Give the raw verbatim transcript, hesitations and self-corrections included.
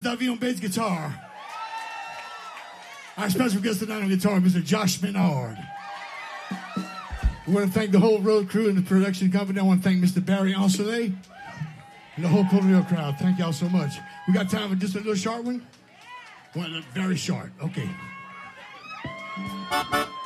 Davi on bass guitar. Our special guest tonight on guitar, Mister Josh Menard. We want to thank the whole road crew and the production company. I want to thank Mister Barry Ancelet and the whole Colonial crowd. Thank y'all so much. We got time for just a little short one? Well, very short. Okay.